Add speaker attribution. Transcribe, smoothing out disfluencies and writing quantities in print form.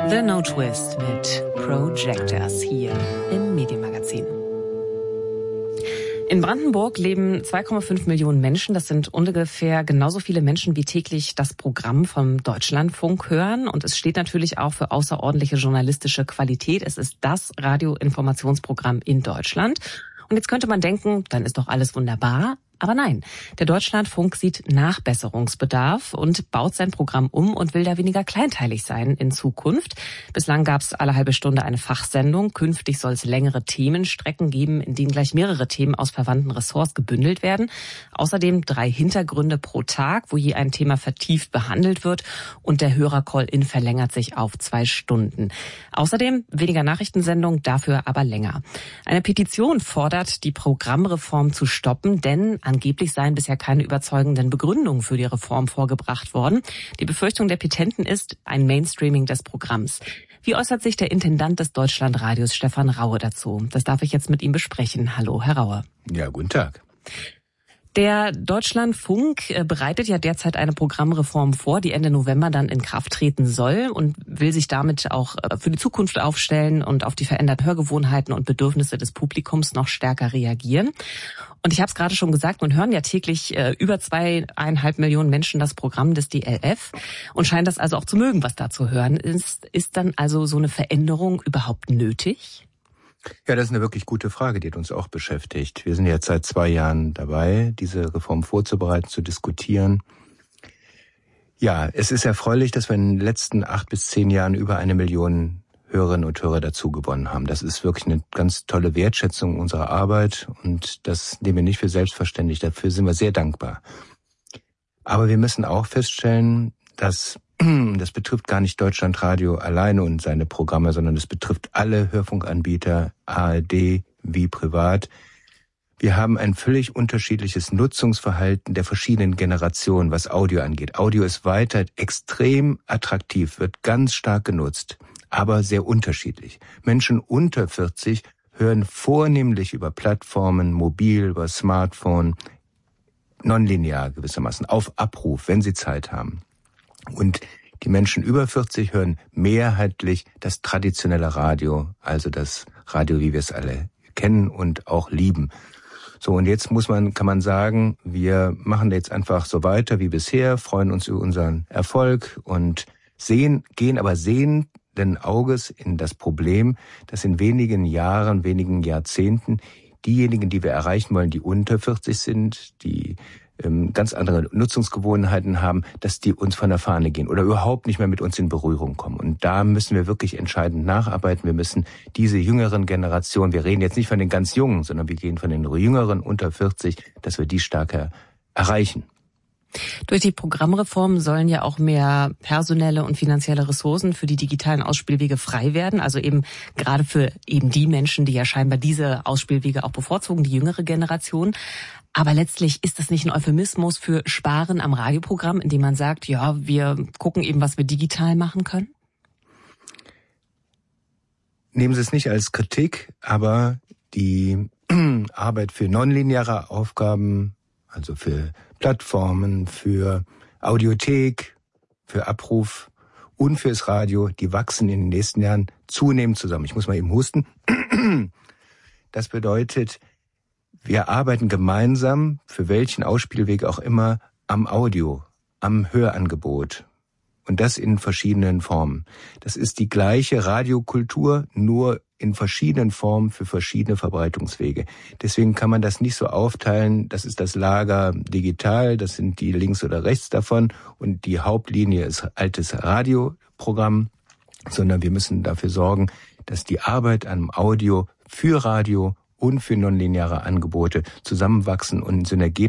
Speaker 1: The No Twist mit Projectors hier im Medienmagazin. In Brandenburg leben 2,5 Millionen Menschen. Das sind ungefähr genauso viele Menschen, wie täglich das Programm vom Deutschlandfunk hören. Und es steht natürlich auch für außerordentliche journalistische Qualität. Es ist das Radioinformationsprogramm in Deutschland. Und jetzt könnte man denken, dann ist doch alles wunderbar. Aber nein, der Deutschlandfunk sieht Nachbesserungsbedarf und baut sein Programm um und will da weniger kleinteilig sein in Zukunft. Bislang gab es alle halbe Stunde eine Fachsendung. Künftig soll es längere Themenstrecken geben, in denen gleich mehrere Themen aus verwandten Ressorts gebündelt werden. Außerdem 3 Hintergründe pro Tag, wo je ein Thema vertieft behandelt wird. Und der Hörer-Call-In verlängert sich auf 2 Stunden. Außerdem weniger Nachrichtensendung, dafür aber länger. Eine Petition fordert, die Programmreform zu stoppen, denn angeblich seien bisher keine überzeugenden Begründungen für die Reform vorgebracht worden. Die Befürchtung der Petenten ist ein Mainstreaming des Programms. Wie äußert sich der Intendant des Deutschlandradios, Stefan Raue, dazu? Das darf ich jetzt mit ihm besprechen. Hallo, Herr Raue.
Speaker 2: Ja, guten Tag.
Speaker 1: Der Deutschlandfunk bereitet ja derzeit eine Programmreform vor, die Ende November dann in Kraft treten soll und will sich damit auch für die Zukunft aufstellen und auf die veränderten Hörgewohnheiten und Bedürfnisse des Publikums noch stärker reagieren. Und ich habe es gerade schon gesagt, man hören ja täglich über 2,5 Millionen Menschen das Programm des DLF und scheint das also auch zu mögen, was da zu hören ist. Ist dann also so eine Veränderung überhaupt nötig?
Speaker 2: Ja, das ist eine wirklich gute Frage, die uns auch beschäftigt. Wir sind jetzt seit 2 Jahren dabei, diese Reform vorzubereiten, zu diskutieren. Ja, es ist erfreulich, dass wir in den letzten 8 bis 10 Jahren über 1 Million Hörerinnen und Hörer dazu gewonnen haben. Das ist wirklich eine ganz tolle Wertschätzung unserer Arbeit und das nehmen wir nicht für selbstverständlich. Dafür sind wir sehr dankbar. Aber wir müssen auch feststellen, dass das betrifft gar nicht Deutschlandradio alleine und seine Programme, sondern es betrifft alle Hörfunkanbieter, ARD wie privat. Wir haben ein völlig unterschiedliches Nutzungsverhalten der verschiedenen Generationen, was Audio angeht. Audio ist weiter extrem attraktiv, wird ganz stark genutzt, aber sehr unterschiedlich. Menschen unter 40 hören vornehmlich über Plattformen, mobil, über Smartphone, nonlinear gewissermaßen, auf Abruf, wenn sie Zeit haben. Und die Menschen über 40 hören mehrheitlich das traditionelle Radio, also das Radio, wie wir es alle kennen und auch lieben. So, und jetzt kann man sagen, wir machen jetzt einfach so weiter wie bisher, freuen uns über unseren Erfolg und gehen aber sehenden Auges in das Problem, dass in wenigen Jahren, wenigen Jahrzehnten diejenigen, die wir erreichen wollen, die unter 40 sind, die ganz andere Nutzungsgewohnheiten haben, dass die uns von der Fahne gehen oder überhaupt nicht mehr mit uns in Berührung kommen. Und da müssen wir wirklich entscheidend nacharbeiten. Wir müssen diese jüngeren Generationen, wir reden jetzt nicht von den ganz Jungen, sondern wir gehen von den jüngeren unter 40, dass wir die stärker erreichen.
Speaker 1: Durch die Programmreform sollen ja auch mehr personelle und finanzielle Ressourcen für die digitalen Ausspielwege frei werden. Also eben gerade für eben die Menschen, die ja scheinbar diese Ausspielwege auch bevorzugen, die jüngere Generation. Aber letztlich ist das nicht ein Euphemismus für Sparen am Radioprogramm, indem man sagt, ja, wir gucken eben, was wir digital machen können?
Speaker 2: Nehmen Sie es nicht als Kritik, aber die Arbeit für nonlineare Aufgaben, also für Plattformen, für Audiothek, für Abruf und fürs Radio, die wachsen in den nächsten Jahren zunehmend zusammen. Ich muss mal eben husten. Das bedeutet, wir arbeiten gemeinsam, für welchen Ausspielweg auch immer, am Audio, am Hörangebot. Und das in verschiedenen Formen. Das ist die gleiche Radiokultur, nur in verschiedenen Formen für verschiedene Verbreitungswege. Deswegen kann man das nicht so aufteilen, das ist das Lager digital, das sind die links oder rechts davon und die Hauptlinie ist altes Radioprogramm, sondern wir müssen dafür sorgen, dass die Arbeit am Audio für Radio und für nonlineare Angebote zusammenwachsen und synergetisch